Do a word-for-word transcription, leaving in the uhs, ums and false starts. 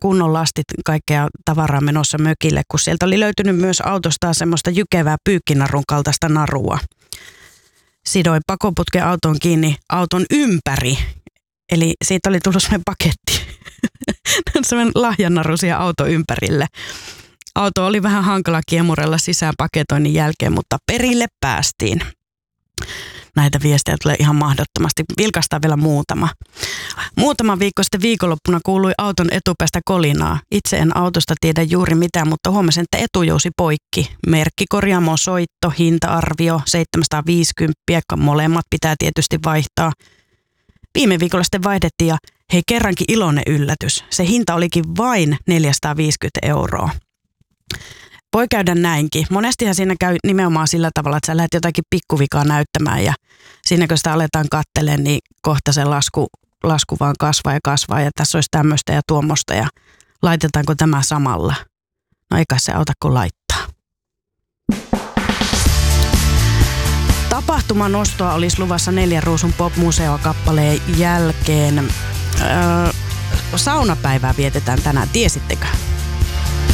kunnon lastit kaikkea tavaraa menossa mökille, kun sieltä oli löytynyt myös autosta semmoista jykevää pyykkinarun kaltaista narua. Sidoin pakoputken autoon kiinni auton ympäri, eli siitä oli tullut semmoinen paketti, semmoinen lahjanaru siihen auton ympärille. Auto oli vähän hankala kiemurella sisään paketoinnin jälkeen, mutta perille päästiin. Näitä viestejä tulee ihan mahdottomasti. Vilkaistaan vielä muutama. Muutama viikko sitten viikonloppuna kuului auton etupäästä kolinaa. Itse en autosta tiedä juuri mitään, mutta huomasin, että etujousi poikki. Merkkikorjaamon soitto, hinta-arvio seitsemänsataaviisikymmentä, molemmat pitää tietysti vaihtaa. Viime viikolla sitten vaihdettiin ja hei kerrankin iloinen yllätys. Se hinta olikin vain neljäsataaviisikymmentä euroa. Voi käydä näinkin. Monestihan siinä käy nimenomaan sillä tavalla, että sä lähdet jotakin pikkuvikaa näyttämään ja siinä kun sitä aletaan katselemaan, niin kohta se lasku, lasku vaan kasvaa ja kasvaa ja tässä olisi tämmöistä ja tuommoista ja laitetaanko tämä samalla? No eikä se auta kun laittaa. Tapahtuman nostoa olisi luvassa Neljän ruusun pop-museo-kappaleen jälkeen. Öö, saunapäivää vietetään tänään, tiesittekö?